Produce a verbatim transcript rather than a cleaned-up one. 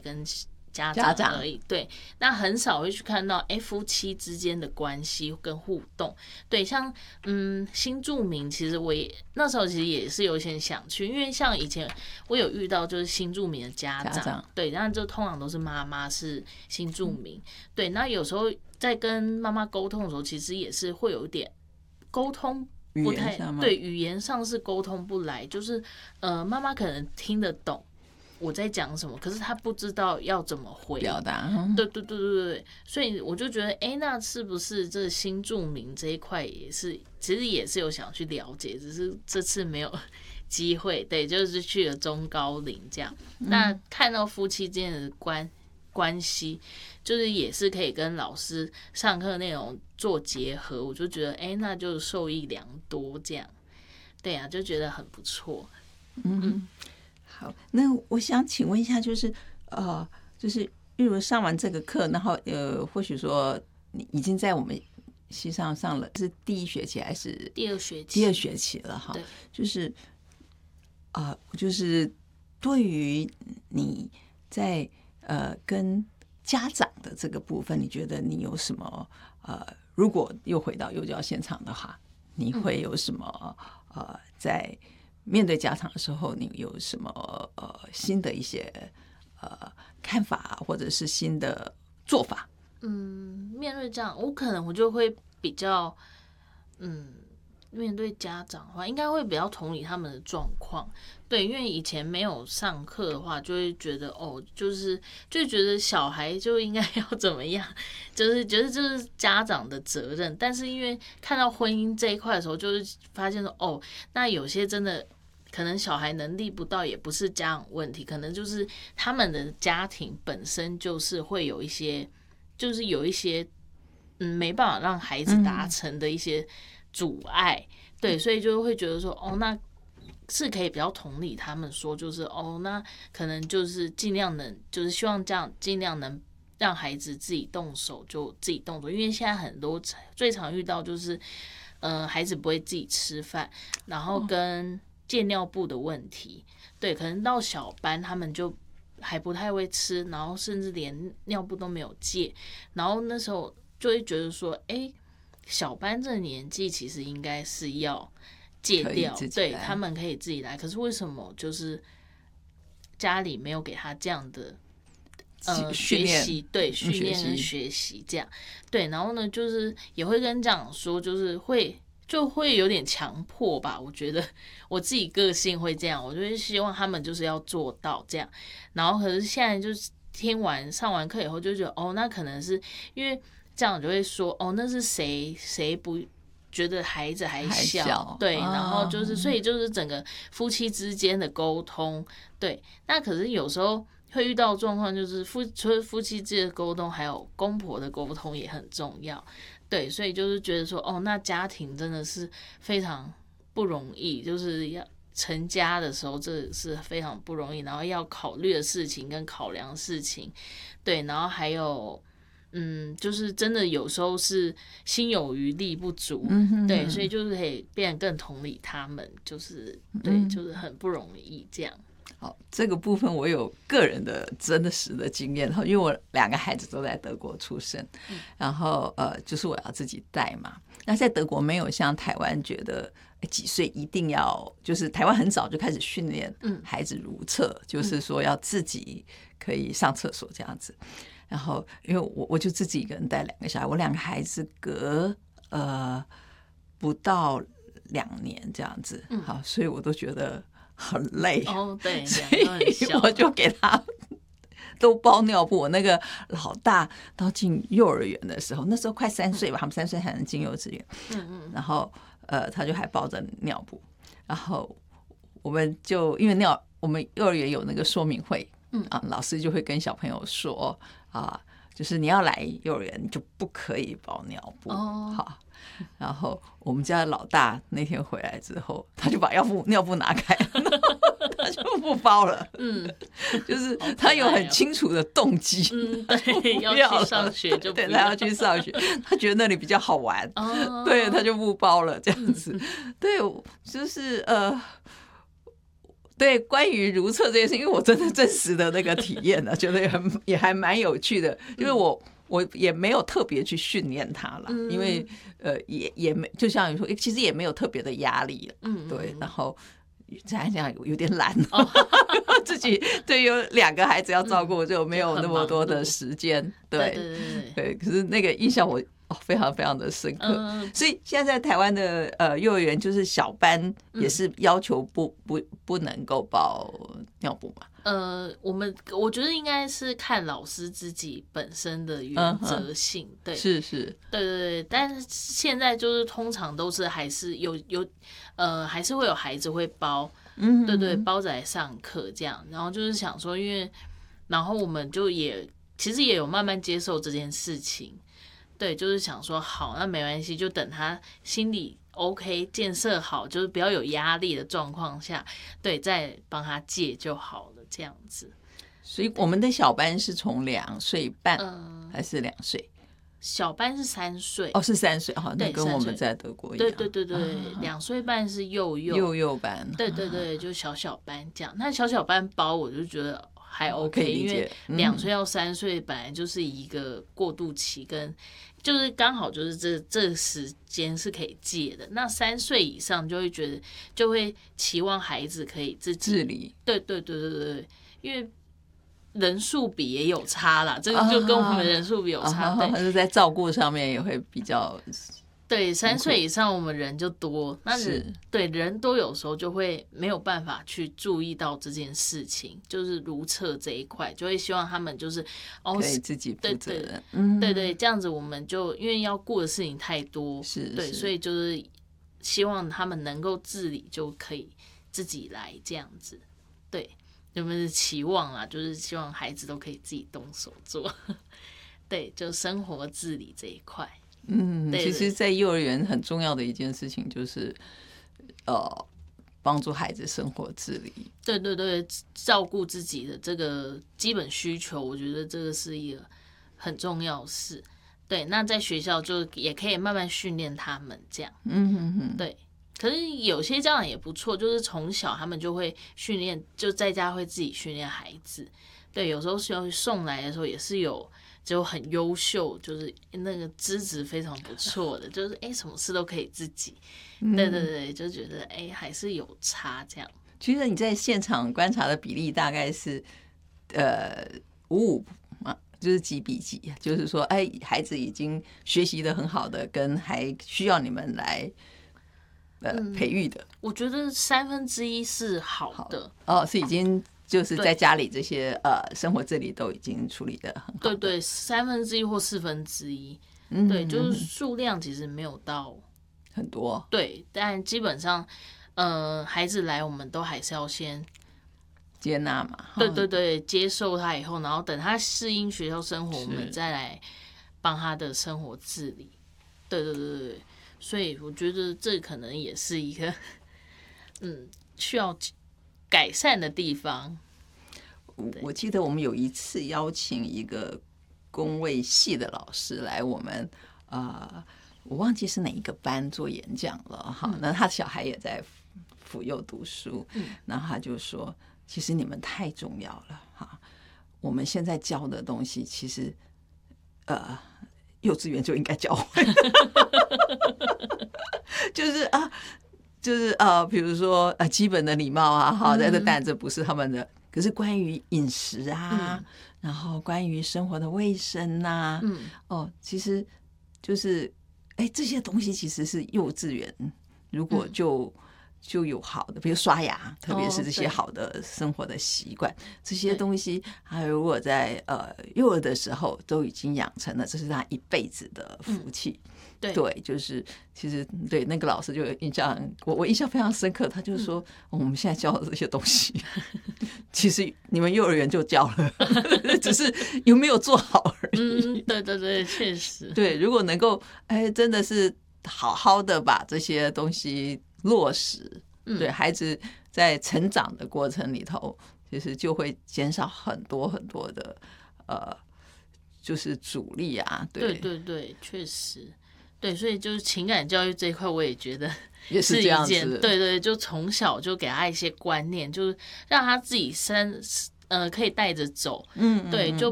跟家长而已，对，那很少会去看到哎夫妻之间的关系跟互动，对，像嗯新住民，其实我也那时候其实也是有点想去，因为像以前我有遇到就是新住民的家长，家长对，那就通常都是妈妈是新住民，嗯、对，那有时候在跟妈妈沟通的时候，其实也是会有点沟通不太对，语言上是沟通不来，就是呃妈妈可能听得懂我在讲什么，可是他不知道要怎么回表达。 对对对对对，所以我就觉得，哎，那是不是这新住民这一块也是，其实也是有想去了解，只是这次没有机会。对，就是去了中高龄这样，那看到夫妻之间的关关系，就是也是可以跟老师上课内容做结合，我就觉得，哎，那就受益良多这样。对啊，就觉得很不错。 嗯。嗯，好，那我想请问一下，就是呃，就是例如上完这个课，然后呃，或许说你已经在我们系上上了，是第一学期还是第二学期？ 第二学期了哈。就是啊、呃，就是对于你在呃跟家长的这个部分，你觉得你有什么呃，如果又回到幼教现场的话，你会有什么、嗯、呃在面对家长的时候，你有什么呃新的一些呃看法，或者是新的做法？ 嗯，面对这样，我可能我就会比较，嗯，面对家长的话，应该会比较同理他们的状况。对，因为以前没有上课的话，就会觉得哦，就是就觉得小孩就应该要怎么样，就是觉得这是家长的责任。但是因为看到婚姻这一块的时候，就是发现说哦，那有些真的可能小孩能力不到，也不是家长问题，可能就是他们的家庭本身就是会有一些，就是有一些嗯没办法让孩子达成的一些阻碍。嗯、对，所以就会觉得说哦，那是可以比较同理他们说，就是哦，那可能就是尽量能，就是希望这样尽量能让孩子自己动手就自己动手，因为现在很多最常遇到就是，呃，孩子不会自己吃饭，然后跟戒尿布的问题，对，可能到小班他们就还不太会吃，然后甚至连尿布都没有戒，然后那时候就会觉得说，哎，小班这年纪其实应该是要戒掉，对，他们可以自己来。可是为什么就是家里没有给他这样的呃学习？对，训练跟学习这样。对，然后呢，就是也会跟家长说，就是会就会有点强迫吧。我觉得我自己个性会这样，我就会希望他们就是要做到这样。然后可是现在就是听完上完课以后，就觉得哦，那可能是因为这样就会说哦，那是谁谁不。觉得孩子还 小, 还小对、啊、然后就是所以就是整个夫妻之间的沟通，对，那可是有时候会遇到状况，就是夫除了夫妻之间的沟通，还有公婆的沟通也很重要，对，所以就是觉得说哦，那家庭真的是非常不容易，就是要成家的时候这是非常不容易，然后要考虑的事情跟考量的事情，对，然后还有嗯，就是真的有时候是心有余力不足，嗯、哼哼对，所以就是可以变得更同理他们，就是对，嗯、就是很不容易这样。 好，这个部分我有个人的真的实的经验，因为我两个孩子都在德国出生，嗯、然后呃，就是我要自己带嘛。那在德国没有像台湾觉得几岁一定要，就是台湾很早就开始训练孩子如厕，嗯、就是说要自己可以上厕所这样子。然后因为我我就自己一个人带两个小孩，我两个孩子隔呃不到两年这样子，嗯、好，所以我都觉得很累哦，对， 所以我就给他都包尿布。我那个老大到进幼儿园的时候，那时候快三岁吧，他们三岁才能进幼稚园，嗯嗯，然后呃他就还包着尿布，然后我们就因为尿，我们幼儿园有那个说明会。嗯啊，老师就会跟小朋友说啊，就是你要来幼儿园，你就不可以包尿布。哦，好。然后我们家的老大那天回来之后，他就把尿布尿布拿开了，他就不包了。嗯，就是他有很清楚的动机。 嗯，对，要去上学就不要， 对，他要去上学，他觉得那里比较好玩。哦，对，他就不包了这样子。嗯、对，就是呃。 对，关于如厕这件事，因为我真的真实的那个体验呢，觉得也很也还蛮有趣的，因为我。我也没有特别去训练他了，嗯、因为呃也也没就像你说，其实也没有特别的压力了，嗯，对，然后这样讲有点懒，哦、自己对有两个孩子要照顾，就没有那么多的时间，对对对 对, 对，可是那个印象我。哦，非常非常的深刻，嗯、所以现在在台湾的呃幼儿园，就是小班也是要求不不不能够包尿布嘛。 呃，我们我觉得应该是看老师自己本身的原则性，嗯、对， 是是， 对对对。但是现在就是通常都是还是有有呃，还是会有孩子会包，嗯，对对，包着来上课这样。然后就是想说，因为然后我们就也其实也有慢慢接受这件事情。对，就是想说好，那没关系，就等他心理 OK 建设好，就是不要有压力的状况下，对，再帮他戒就好了，这样子。 所以我们的小班是从两岁半、嗯、还是两岁？ 小班是三岁， 哦，是三岁，好，那跟我们在德国一样。 对对对对，两岁半是幼幼幼幼班， 对对对，就小小班这样。那小小班包，我就觉得。还 OK， 因为两岁到三岁本来就是一个过渡期，跟就是刚好就是这这时间是可以戒的。那三岁以上就会觉得就会期望孩子可以自己自理， 对对对对对，因为人数比也有差啦，这个就跟我们人数比有差，对， 还是在照顾上面也会比较。 对，三岁以上我们人就多，那是对人多，有时候就会没有办法去注意到这件事情，就是如厕这一块，就会希望他们就是哦，可以自己负责任， 对对、嗯、对对，这样子我们就因为要顾的事情太多， 是， 对，所以就是希望他们能够自理，就可以自己来这样子，对，有没有期望啦？就是希望孩子都可以自己动手做，对，就生活自理这一块。 嗯，其实，在幼儿园很重要的一件事情就是，呃，帮助孩子生活自理。 对对对，照顾自己的这个基本需求，我觉得这个是一个很重要的事。对，那在学校就也可以慢慢训练他们这样。 嗯哼哼， 对。可是有些家长也不错，就是从小他们就会训练，就在家会自己训练孩子。对，有时候需要送来的时候也是有。就很优秀，就是那个资质非常不错的，就是哎、欸，什么事都可以自己，嗯、对对对，就觉得哎、欸、还是有差这样。 其实你在现场观察的比例大概是呃五五嘛，就是几比几，就是说哎，孩子已经学习的很好的，跟还需要你们来呃、嗯、培育的。 我觉得三分之一是好的， 好哦，是已经。就是在家里这些呃生活自理都已经处理的很好， 对对，三分之一或四分之一，嗯、对，就是数量其实没有到很多， 对，但基本上，呃，孩子来我们都还是要先接纳嘛， 对对对，接受他以后，然后等他适应学校生活，我们再来帮他的生活自理，对对对对，所以我觉得这可能也是一个嗯需要改善的地方。 我记得我们有一次邀请一个公卫系的老师来我们呃，我忘记是哪一个班做演讲了哈。那他小孩也在辅幼读书，然后他就说：“其实你们太重要了哈，我们现在教的东西其实呃，幼稚园就应该教会，就是啊。”就是呃，比如说呃，基本的礼貌啊，哈，在这但这不是他们的。可是关于饮食啊，嗯、然后关于生活的卫生呐、啊，嗯，哦，其实就是哎，这些东西其实是幼稚园如果就、嗯、就有好的，比如刷牙，特别是这些好的生活的习惯，哦、这些东西，还有如果在呃幼儿的时候都已经养成了，这是他一辈子的福气。嗯对, 对，就是其实对那个老师就有印象，我我印象非常深刻。他就说、嗯哦，我们现在教的这些东西，其实你们幼儿园就教了，只是有没有做好而已。 嗯，对对对，确实。 对，如果能够哎，真的是好好的把这些东西落实，嗯、对孩子在成长的过程里头，其实就会减少很多很多的呃，就是阻力啊。 对对对对，确实。 对，所以就是情感教育这一块，我也觉得也是这样子。 一件对对，就从小就给他一些观念，就是让他自己身呃可以带着走， 嗯， 对，就